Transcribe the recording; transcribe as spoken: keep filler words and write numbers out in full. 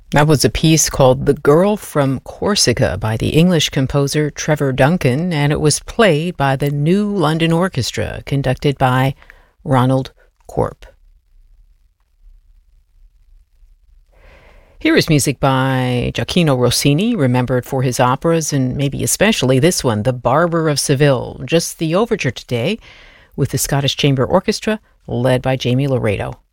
That was a piece called The Girl from Corsica by the English composer Trevor Duncan, and it was played by the New London Orchestra, conducted by Ronald Corp. Here is music by Gioacchino Rossini, remembered for his operas, and maybe especially this one, The Barber of Seville, just the overture today, with the Scottish Chamber Orchestra, led by Jamie Laredo.